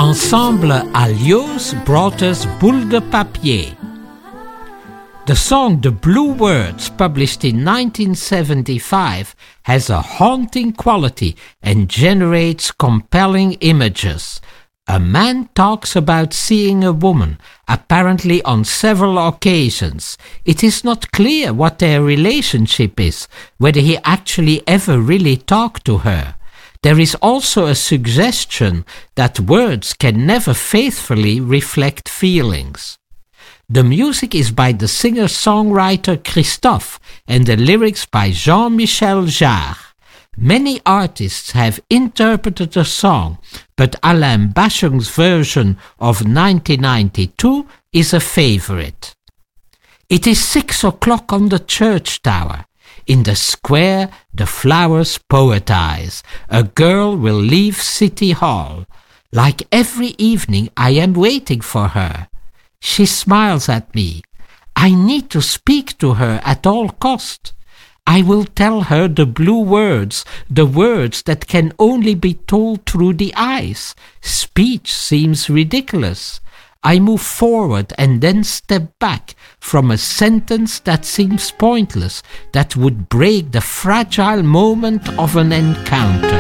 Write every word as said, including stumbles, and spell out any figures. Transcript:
Ensemble Alios brought us Boule de Papier. The song The Blue Words, published in nineteen seventy-five, has a haunting quality and generates compelling images. A man talks about seeing a woman, apparently on several occasions. It is not clear what their relationship is, whether he actually ever really talked to her. There is also a suggestion that words can never faithfully reflect feelings. The music is by the singer-songwriter Christophe and the lyrics by Jean-Michel Jarre. Many artists have interpreted the song, but Alain Bachung's version of nineteen ninety-two is a favorite. It is six o'clock on the church tower. In the square, the flowers poetize. A girl will leave City Hall. Like every evening, I am waiting for her. She smiles at me. I need to speak to her at all cost. I will tell her the blue words, the words that can only be told through the eyes. Speech seems ridiculous. I move forward and then step back from a sentence that seems pointless, that would break the fragile moment of an encounter.